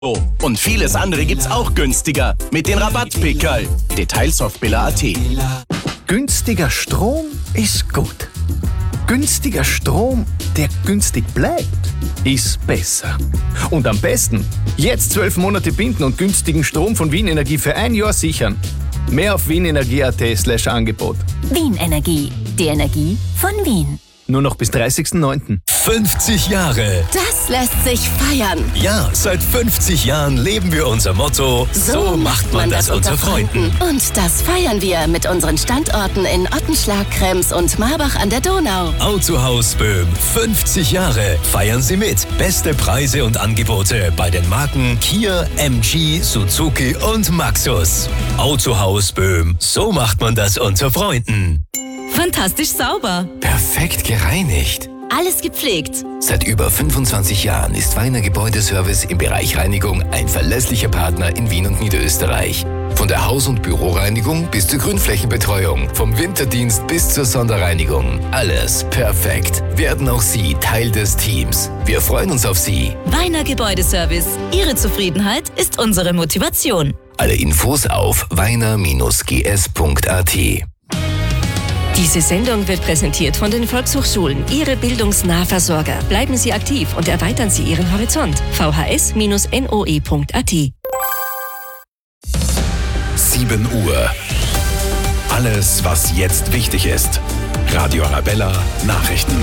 Und vieles andere gibt's auch günstiger mit den Rabattpickerl. Details auf billa.at. Günstiger Strom ist gut. Günstiger Strom, der günstig bleibt, ist besser. Und am besten, jetzt 12 Monate binden und günstigen Strom von Wien Energie für ein Jahr sichern. Mehr auf wienenergie.at/Angebot. Wien Energie, die Energie von Wien. Nur noch bis 30.09. 50 Jahre. Das lässt sich feiern. Ja, seit 50 Jahren leben wir unser Motto: So macht man das unter Freunden. Und das feiern wir mit unseren Standorten in Ottenschlag, Krems und Marbach an der Donau. Autohaus Böhm, 50 Jahre. Feiern Sie mit. Beste Preise und Angebote bei den Marken Kia, MG, Suzuki und Maxus. Autohaus Böhm, so macht man das unter Freunden. Fantastisch sauber. Perfekt gereinigt. Alles gepflegt. Seit über 25 Jahren ist Weiner Gebäudeservice im Bereich Reinigung ein verlässlicher Partner in Wien und Niederösterreich. Von der Haus- und Büroreinigung bis zur Grünflächenbetreuung, vom Winterdienst bis zur Sonderreinigung. Alles perfekt. Werden auch Sie Teil des Teams. Wir freuen uns auf Sie. Weiner Gebäudeservice. Ihre Zufriedenheit ist unsere Motivation. Alle Infos auf weiner-gs.at. Diese Sendung wird präsentiert von den Volkshochschulen, Ihre Bildungsnahversorger. Bleiben Sie aktiv und erweitern Sie Ihren Horizont. vhs-noe.at. 7 Uhr. Alles, was jetzt wichtig ist. Radio Arabella Nachrichten.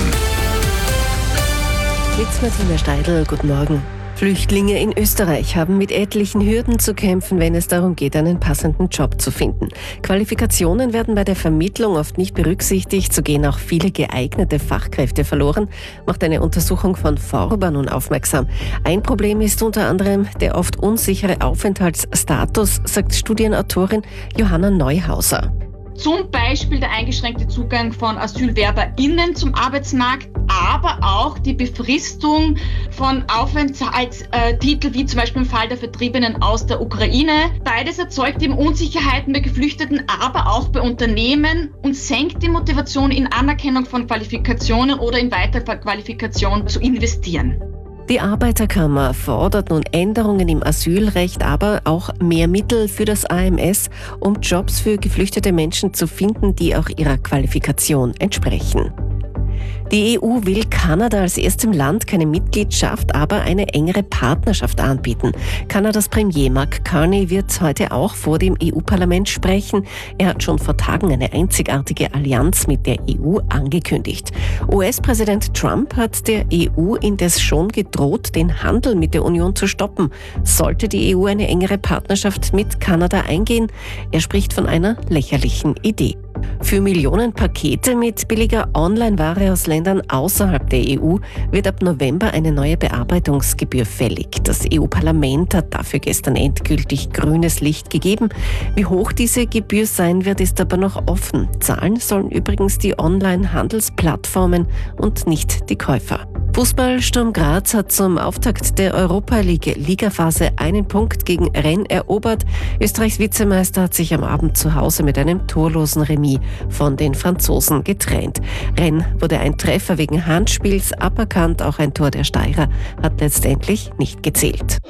Mit Martina Steidl, guten Morgen. Flüchtlinge in Österreich haben mit etlichen Hürden zu kämpfen, wenn es darum geht, einen passenden Job zu finden. Qualifikationen werden bei der Vermittlung oft nicht berücksichtigt, so gehen auch viele geeignete Fachkräfte verloren, macht eine Untersuchung von Forber nun aufmerksam. Ein Problem ist unter anderem der oft unsichere Aufenthaltsstatus, sagt Studienautorin Johanna Neuhauser. Zum Beispiel der eingeschränkte Zugang von AsylwerberInnen zum Arbeitsmarkt, aber auch die Befristung von Aufenthaltstiteln, wie zum Beispiel im Fall der Vertriebenen aus der Ukraine. Beides erzeugt eben Unsicherheiten bei Geflüchteten, aber auch bei Unternehmen und senkt die Motivation, in Anerkennung von Qualifikationen oder in Weiterqualifikation zu investieren. Die Arbeiterkammer fordert nun Änderungen im Asylrecht, aber auch mehr Mittel für das AMS, um Jobs für geflüchtete Menschen zu finden, die auch ihrer Qualifikation entsprechen. Die EU will Kanada als erstem Land keine Mitgliedschaft, aber eine engere Partnerschaft anbieten. Kanadas Premier Mark Carney wird heute auch vor dem EU-Parlament sprechen. Er hat schon vor Tagen eine einzigartige Allianz mit der EU angekündigt. US-Präsident Trump hat der EU indes schon gedroht, den Handel mit der Union zu stoppen. Sollte die EU eine engere Partnerschaft mit Kanada eingehen? Er spricht von einer lächerlichen Idee. Für Millionen Pakete mit billiger Online-Ware aus Ländern außerhalb der EU wird ab November eine neue Bearbeitungsgebühr fällig. Das EU-Parlament hat dafür gestern endgültig grünes Licht gegeben. Wie hoch diese Gebühr sein wird, ist aber noch offen. Zahlen sollen übrigens die Online-Handelsplattformen und nicht die Käufer. Fußball Sturm Graz hat zum Auftakt der Europa-League-Ligaphase einen Punkt gegen Rennes erobert. Österreichs Vizemeister hat sich am Abend zu Hause mit einem torlosen Remis von den Franzosen getrennt. Rennes wurde ein Treffer wegen Handspiels aberkannt, auch ein Tor der Steirer hat letztendlich nicht gezählt.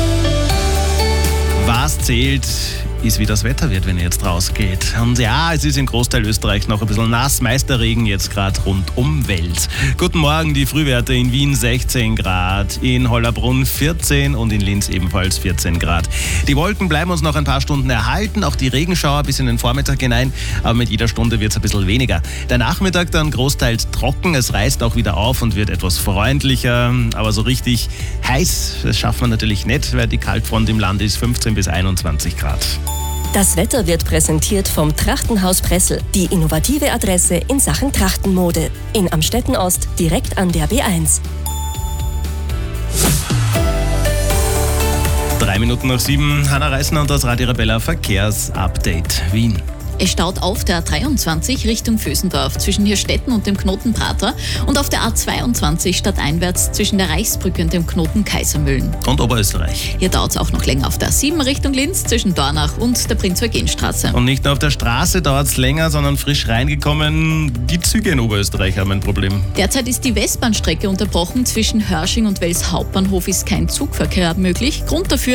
Was zählt, ist, wie das Wetter wird, wenn ihr jetzt rausgeht. Und ja, es ist im Großteil Österreichs noch ein bisschen nass. Meisterregen jetzt gerade rund um Wels. Guten Morgen, die Frühwerte in Wien 16 Grad, in Hollabrunn 14 und in Linz ebenfalls 14 Grad. Die Wolken bleiben uns noch ein paar Stunden erhalten, auch die Regenschauer bis in den Vormittag hinein, aber mit jeder Stunde wird es ein bisschen weniger. Der Nachmittag dann großteils trocken, es reißt auch wieder auf und wird etwas freundlicher, aber so richtig heiß, das schaffen wir natürlich nicht, weil die Kaltfront im Land ist 15 bis 21 Grad. Das Wetter wird präsentiert vom Trachtenhaus Pressel, die innovative Adresse in Sachen Trachtenmode. In Amstetten-Ost, direkt an der B1. 3 Minuten nach 7, Hanna Reisner und das Radio Arabella Verkehrsupdate Wien. Es staut auf der A23 Richtung Vösendorf zwischen Hirstetten und dem Knoten Prater und auf der A22 stadteinwärts zwischen der Reichsbrücke und dem Knoten Kaisermühlen. Und Oberösterreich. Hier dauert es auch noch länger auf der A7 Richtung Linz zwischen Dornach und der Prinz-Eugen-Straße. Und nicht nur auf der Straße dauert es länger, sondern frisch reingekommen. Die Züge in Oberösterreich haben ein Problem. Derzeit ist die Westbahnstrecke unterbrochen. Zwischen Hörsching und Wels Hauptbahnhof ist kein Zugverkehr möglich. Grund dafür